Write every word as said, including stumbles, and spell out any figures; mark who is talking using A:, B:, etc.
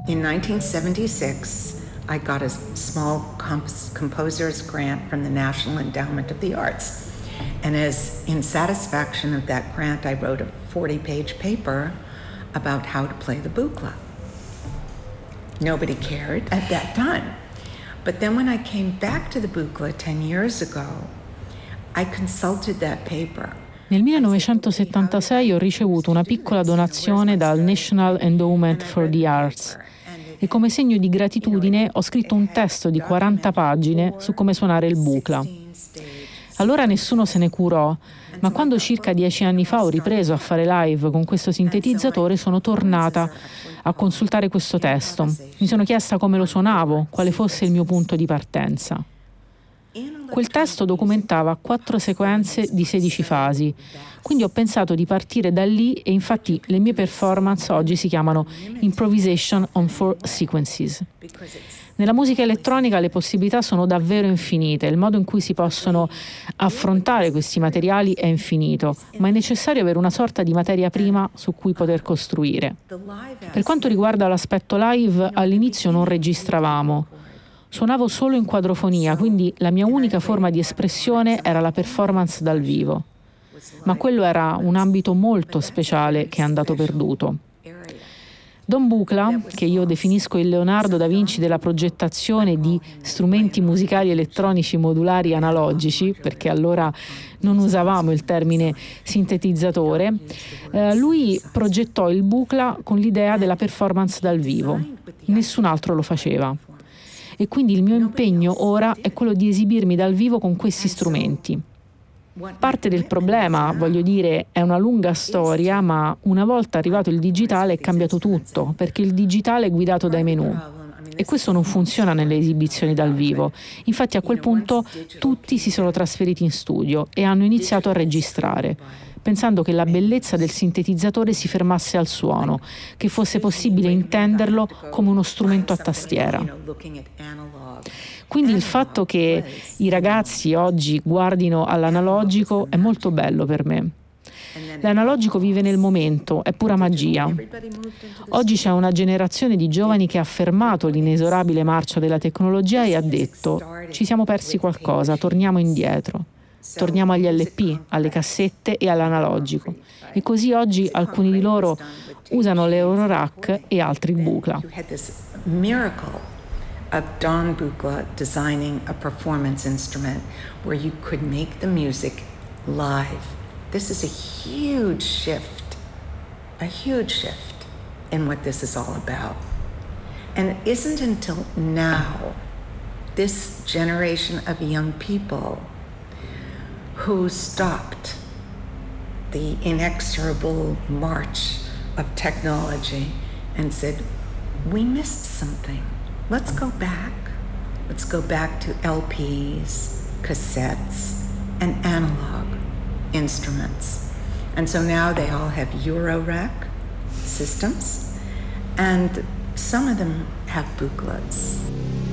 A: In nineteen seventy-six, I got a small comp- composer's grant from the National Endowment of the Arts. And as in satisfaction of that grant, I wrote a forty-page paper about how to play the buchla. Nobody cared at that time. But then when I came back to the buchla ten years ago, I consulted that paper.
B: Nel millenovecentosettantasei ho ricevuto una piccola donazione dal National Endowment for the Arts e come segno di gratitudine ho scritto un testo di quaranta pagine su come suonare il buchla. Allora nessuno se ne curò, ma quando circa dieci anni fa ho ripreso a fare live con questo sintetizzatore sono tornata a consultare questo testo. Mi sono chiesta come lo suonavo, quale fosse il mio punto di partenza. Quel testo documentava quattro sequenze di sedici fasi, quindi ho pensato di partire da lì e infatti le mie performance oggi si chiamano Improvisation on Four Sequences. Nella musica elettronica le possibilità sono davvero infinite, il modo in cui si possono affrontare questi materiali è infinito, ma è necessario avere una sorta di materia prima su cui poter costruire. Per quanto riguarda l'aspetto live, all'inizio non registravamo. Suonavo solo in quadrofonia, quindi la mia unica forma di espressione era la performance dal vivo. Ma quello era un ambito molto speciale che è andato perduto. Don Buchla, che io definisco il Leonardo da Vinci della progettazione di strumenti musicali elettronici modulari analogici, perché allora non usavamo il termine sintetizzatore, eh, lui progettò il Buchla con l'idea della performance dal vivo. Nessun altro lo faceva. E quindi il mio impegno ora è quello di esibirmi dal vivo con questi strumenti. Parte del problema, voglio dire, è una lunga storia, ma una volta arrivato il digitale è cambiato tutto, perché il digitale è guidato dai menu. E questo non funziona nelle esibizioni dal vivo. Infatti a quel punto tutti si sono trasferiti in studio e hanno iniziato a registrare, pensando che la bellezza del sintetizzatore si fermasse al suono, che fosse possibile intenderlo come uno strumento a tastiera. Quindi il fatto che i ragazzi oggi guardino all'analogico è molto bello per me. L'analogico vive nel momento, è pura magia. Oggi c'è una generazione di giovani che ha fermato l'inesorabile marcia della tecnologia e ha detto: ci siamo persi qualcosa, torniamo indietro. Torniamo agli L P, alle cassette e all'analogico. E così oggi alcuni di loro usano l'Eurorack e altri il Buchla.
A: Of Don Buchla designing a performance instrument where you could make the music live. This is a huge shift, a huge shift in what this is all about. And it isn't until now, this generation of young people who stopped the inexorable march of technology and said, we missed something. Let's go back. Let's go back to L Ps, cassettes, and analog instruments. And so now they all have Eurorack systems, and some of them have Buchlas.